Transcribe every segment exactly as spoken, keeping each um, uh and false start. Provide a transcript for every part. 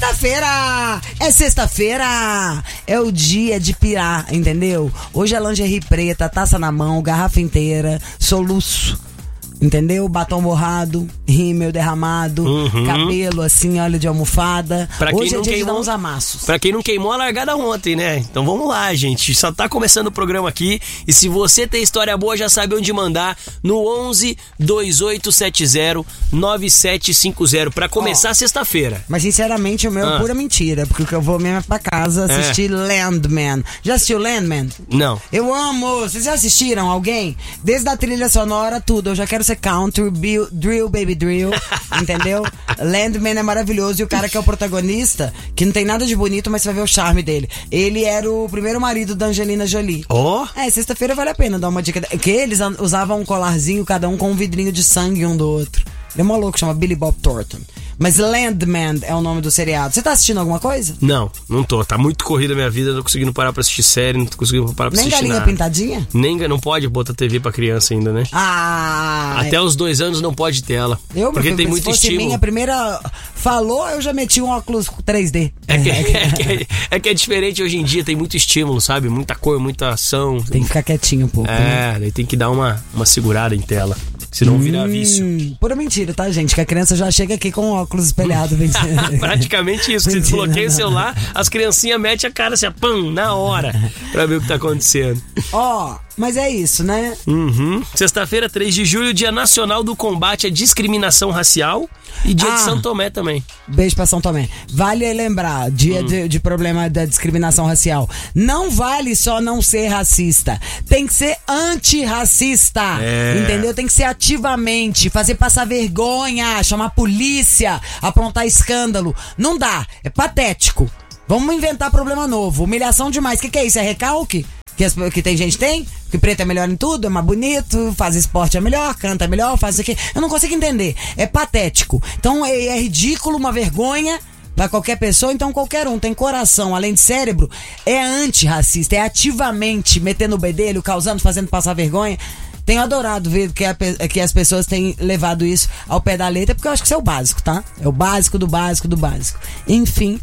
sexta-feira! É sexta-feira! É o dia de pirar, entendeu? Hoje é lingerie preta, taça na mão, garrafa inteira, soluço. Entendeu? Batom borrado, rímel derramado, uhum. cabelo assim, óleo de almofada. Pra Hoje quem é não dia queimou, de dar uns amassos. Pra quem não queimou a largada ontem, né? Então vamos lá, gente. Só tá começando o programa aqui. E se você tem história boa, já sabe onde mandar. No onze, dois oito sete zero, nove sete cinco zero. Pra começar oh, sexta-feira. Mas sinceramente o meu ah. é pura mentira. Porque o que eu vou mesmo é pra casa assistir é. Landman. Já assistiu Landman? Não. Eu amo. Vocês já assistiram alguém? Desde a trilha sonora, tudo. Eu já quero ser country, bill, drill, baby drill, entendeu? Landman é maravilhoso e o cara que é o protagonista, que não tem nada de bonito, mas você vai ver o charme dele. Ele era o primeiro marido da Angelina Jolie. Oh. É, sexta-feira vale a pena dar uma dica. Que eles usavam um colarzinho, cada um com um vidrinho de sangue um do outro. Ele é um louco, chama Billy Bob Thornton. Mas Landman é o nome do seriado. Você tá assistindo alguma coisa? Não, não tô. Tá muito corrida a minha vida, não tô conseguindo parar pra assistir série, não tô conseguindo parar pra Nem assistir galinha nada. pintadinha? Nem, não pode botar T V pra criança ainda, né? Ah! Até os dois anos não pode tela. Eu, porque filho, tem muito se fosse estímulo. Minha primeira falou, eu já meti um óculos três D. É que é, que, é que é diferente hoje em dia, tem muito estímulo, sabe? Muita cor, muita ação. Tem que ficar quietinho um pouco. É, né? daí tem que dar uma, uma segurada em tela. Senão vira hum, vício. Pura mentira, tá, gente? Que a criança já chega aqui com óculos espelhado. Praticamente isso. Você desbloqueia o celular, as criancinhas metem a cara assim, pam, na hora, pra ver o que tá acontecendo. Ó, oh, mas é isso, né? Uhum. Sexta-feira, três de julho, Dia Nacional do Combate à Discriminação Racial e dia ah, de São Tomé também. Beijo pra São Tomé. Vale lembrar, dia hum. de, de problema da discriminação racial. Não vale só não ser racista. Tem que ser antirracista. É. Entendeu? Tem que ser ativamente, fazer passar vergonha, chamar a polícia, aprontar escândalo. Não dá. É patético. Vamos inventar problema novo. Humilhação demais. O que, que é isso? É recalque? Que, as, que tem gente tem? Que preto é melhor em tudo, é mais bonito, faz esporte é melhor, canta é melhor, faz isso aqui. Eu não consigo entender. É patético. Então é, é ridículo, uma vergonha pra qualquer pessoa. Então qualquer um tem coração, além de cérebro, é antirracista, é ativamente metendo o bedelho, causando, fazendo passar vergonha. Tenho adorado ver que, a, que as pessoas têm levado isso ao pé da letra, porque eu acho que isso é o básico, tá? É o básico do básico do básico. Enfim,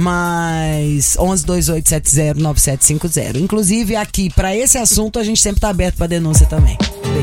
mas onze, dois oito sete zero, nove sete cinco zero. Inclusive aqui, pra esse assunto, a gente sempre tá aberto pra denúncia também.